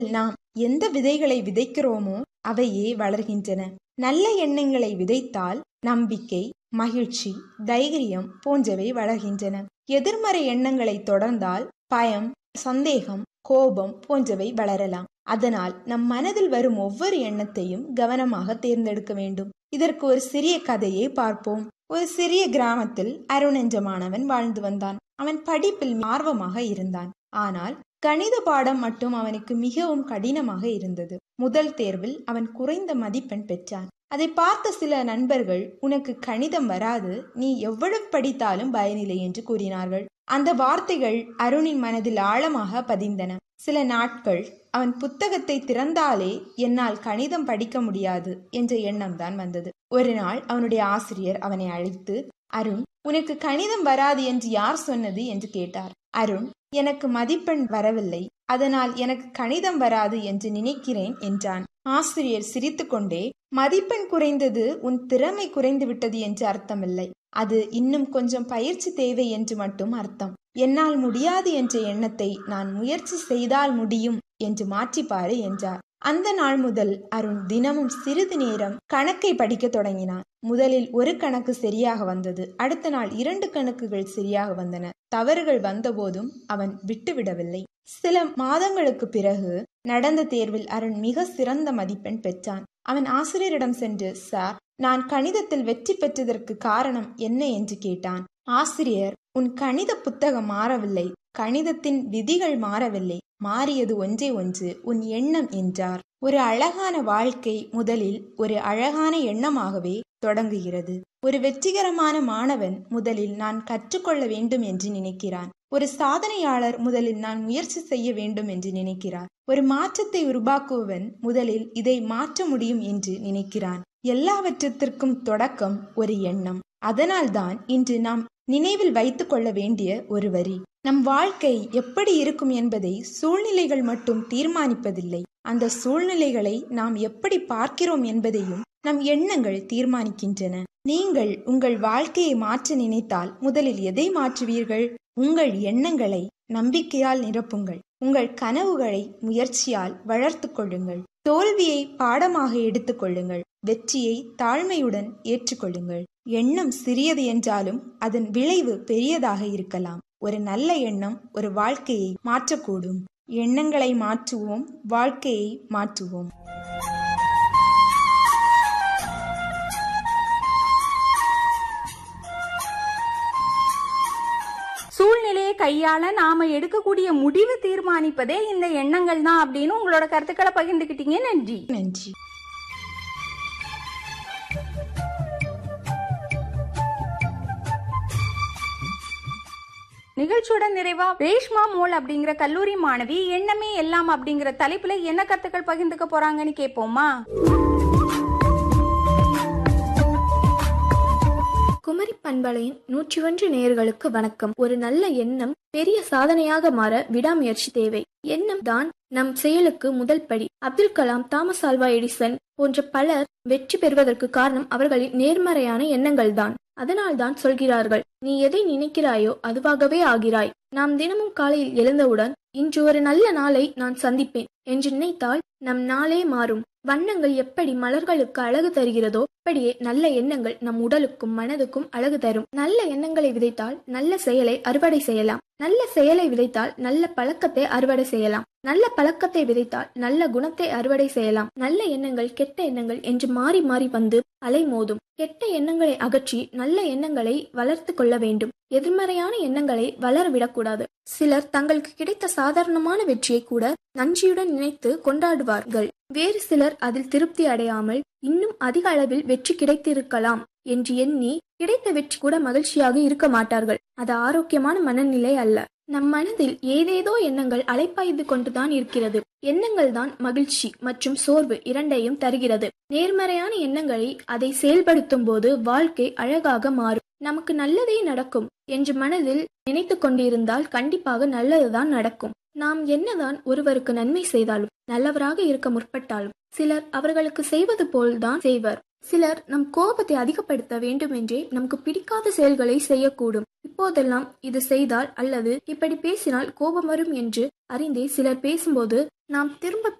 நாம் எந்த விதைகளை விதைக்கிறோமோ அவையே வளர்கின்றன. நல்ல எண்ணங்களை விதைத்தால் நம்பிக்கை, மகிழ்ச்சி, தைரியம் போன்றவை வளர்கின்றன. எதிர்மறை எண்ணங்களை தொடர்ந்தால் பயம், சந்தேகம், கோபம் போன்றவை வளரலாம். அதனால் நம் மனதில் வரும் ஒவ்வொரு எண்ணத்தையும் கவனமாக தேர்ந்தெடுக்க வேண்டும். இதற்கு ஒரு சிறிய கதையை பார்ப்போம். ஒரு சிறிய கிராமத்தில் அருண் என்ற மாணவன் வாழ்ந்து வந்தான். அவன் படிப்பில் ஆர்வமாக இருந்தான். ஆனால் கணித பாடம் மட்டும் அவனுக்கு மிகவும் கடினமாக இருந்தது. முதல் தேர்வில் அவன் குறைந்த மதிப்பெண் பெற்றான். அதை பார்த்த சில நண்பர்கள், உனக்கு கணிதம் வராது, நீ எவ்வளவு படித்தாலும் பயனில்லை என்று கூறினார்கள். அந்த வார்த்தைகள் அருணின் மனதில் ஆழமாக பதிந்தன. சில நாட்கள் அவன் புத்தகத்தை திறந்தாலே என்னால் கணிதம் படிக்க முடியாது என்ற எண்ணம் தான் வந்தது. ஒரு நாள் அவனுடைய ஆசிரியர் அவனை அழைத்து, அருண், உனக்கு கணிதம் வராது என்று யார் சொன்னது என்று கேட்டார். அருண், எனக்கு மதிப்பெண் வரவில்லை, அதனால் எனக்கு கணிதம் வராது என்று நினைக்கிறேன் என்றான். ஆசிரியர் சிரித்துக்கொண்டே, மதிப்பெண் குறைந்தது உன் திறமை குறைந்து விட்டது என்று அர்த்தமில்லை, அது இன்னும் கொஞ்சம் பயிற்சி தேவை என்று மட்டும் அர்த்தம். என்னால் முடியாது என்ற எண்ணத்தை நான் முயற்சி செய்தால் முடியும் என்று மாற்றிப்பாரு என்றார். அந்த நாள் முதல் அருண் தினமும் சிறிது நேரம் கணக்கை படிக்க தொடங்கினான். முதலில் ஒரு கணக்கு சரியாக வந்தது. அடுத்த நாள் 2 கணக்குகள் சரியாக வந்தன. தவறுகள் வந்தபோதும் அவன் விட்டுவிடவில்லை. சில மாதங்களுக்கு பிறகு நடந்த தேர்வில் அருண் மிக சிறந்த மதிப்பெண் பெற்றான். அவன் ஆசிரியரிடம் சென்று, சார், நான் கணிதத்தில் வெற்றி பெற்றதற்கு காரணம் என்ன என்று கேட்டான். ஆசிரியர், உன் கணித புத்தகம் மாறவில்லை, கணிதத்தின் விதிகள் மாறவில்லை, மாறியது ஒன்றே ஒன்று, உன் எண்ணம் என்றார். ஒரு அழகான வாழ்க்கை முதலில் ஒரு அழகான எண்ணமாகவே தொடங்குகிறது. ஒரு வெற்றிகரமான மாணவன் முதலில் நான் கற்றுக்கொள்ள வேண்டும் என்று நினைக்கிறான். ஒரு சாதனையாளர் முதலில் நான் முயற்சி செய்ய வேண்டும் என்று நினைக்கிறார். ஒரு மாற்றத்தை உருவாக்குவன் முதலில் இதை மாற்ற முடியும் என்று நினைக்கிறான். எல்லாவற்றிற்கும் தொடக்கம் ஒரு எண்ணம். அதனால்தான் இன்று நாம் நினைவில் வைத்துக் கொள்ள வேண்டிய ஒரு வரி, நம் வாழ்க்கை எப்படி இருக்கும் என்பதை சூழ்நிலைகள் மட்டும் தீர்மானிப்பதில்லை, அந்த சூழ்நிலைகளை நாம் எப்படி பார்க்கிறோம் என்பதையும் நம் எண்ணங்கள் தீர்மானிக்கின்றன. நீங்கள் உங்கள் வாழ்க்கையை மாற்ற நினைத்தால் முதலில் எதை மாற்றுவீர்கள்? உங்கள் எண்ணங்களை நம்பிக்கையால் நிரப்புங்கள். உங்கள் கனவுகளை முயற்சியால் வளர்த்து கொள்ளுங்கள். தோல்வியை பாடமாக எடுத்துக்கொள்ளுங்கள். வெற்றியை தாழ்மையுடன் ஏற்றுக்கொள்ளுங்கள். எண்ணம் சிறியது என்றாலும் அதன் விளைவு பெரியதாக இருக்கலாம். ஒரு நல்ல எண்ணம் ஒரு வாழ்க்கையை மாற்றக்கூடும். எண்ணங்களை மாற்றுவோம், வாழ்க்கையை மாற்றுவோம். சூழ்நிலையை கையாள நாம எடுக்கக்கூடிய முடிவு தீர்மானிப்பதே இந்த எண்ணங்கள் தான் அப்படின்னு உங்களோட கருத்துக்களை பகிர்ந்துக்கிட்டீங்க. நன்றி. நன்றி. நிகழ்ச்சியோட நிறைவா ரேஷ்மா மோல் அப்படிங்கிற கல்லூரி மாணவி எண்ணமே எல்லாம் அப்படிங்கிற தலைப்புல என்ன கருத்துக்கள் பகிர்ந்துக்க போறாங்கன்னு கேட்போமா? குமரி பண்பலையின் 101 நேயர்களுக்கு வணக்கம். ஒரு நல்ல எண்ணம் பெரிய சாதனையாக மாற விடாமுயற்சி தேவை. எண்ணம் தான் நம் செயலுக்கு முதல் படி. Abdul Kalam, Thomas Alva Edison போன்ற பலர் வெற்றி பெறுவதற்கு காரணம் அவர்களின் நேர்மறையான எண்ணங்கள் தான். அதனால்தான் சொல்கிறார்கள், நீ எதை நினைக்கிறாயோ அதுவாகவே ஆகிறாய். நாம் தினமும் காலையில் எழுந்தவுடன் இன்று ஒரு நல்ல நாளை நான் சந்திப்பேன் என்று நினைத்தால் நம் நாளே மாறும். வண்ணங்கள் எப்படி மலர்களுக்கு அழகு தருகிறதோ அப்படியே நல்ல எண்ணங்கள் நம் உடலுக்கும் மனதுக்கும் அழகு தரும். நல்ல எண்ணங்களை விதைத்தால் நல்ல செயலை அறுவடை செய்யலாம். நல்ல செயலை விதைத்தால் நல்ல பழக்கத்தை அறுவடை செய்யலாம். நல்ல பழக்கத்தை விதைத்தால் நல்ல குணத்தை அறுவடை செய்யலாம். நல்ல எண்ணங்கள் கெட்ட எண்ணங்கள் என்று மாறி மாறி வந்து அலைமோதும். கெட்ட எண்ணங்களை அகற்றி நல்ல எண்ணங்களை வளர்த்து கொள்ள வேண்டும். எதிர்மறையான எண்ணங்களை வளரவிடக்கூடாது. சிலர் தங்களுக்கு கிடைத்த சாதாரணமான வெற்றியை கூட நன்றியுடன் நினைத்து கொண்டாடுவார்கள். வேறு சிலர் அதில் திருப்தி அடையாமல் இன்னும் அதிக அளவில் வெற்றி கிடைத்திருக்கலாம் என்று எண்ணி கிடைத்த வெற்றி கூட மகிழ்ச்சியாக இருக்க மாட்டார்கள். அது ஆரோக்கியமான மனநிலை அல்ல. நம் மனதில் ஏதேதோ எண்ணங்கள் அலைப்பாய்ந்து கொண்டுதான் இருக்கிறது. எண்ணங்கள் தான் மகிழ்ச்சி மற்றும் சோர்வு இரண்டையும் தருகிறது. நேர்மறையான எண்ணங்களை அதை செயல்படுத்தும் போது வாழ்க்கை அழகாக மாறும். நமக்கு நல்லதே நடக்கும் என்று மனதில் நினைத்து கொண்டிருந்தால் கண்டிப்பாக நல்லதுதான் நடக்கும். நாம் என்னதான் ஒருவருக்கு நன்மை செய்தாலும் நல்லவராக இருக்க முற்பட்டாலும் சிலர் அவர்களுக்கு செய்வது போல்தான் செய்வர். சிலர் நம் கோபத்தை அதிகப்படுத்த வேண்டும் என்றே நமக்கு பிடிக்காத செயல்களை செய்யக்கூடும். இப்போதெல்லாம் இது செய்தால் அல்லது இப்படி பேசினால் கோபம் வரும் என்று அறிந்தே சிலர் பேசும்போது நாம் திரும்ப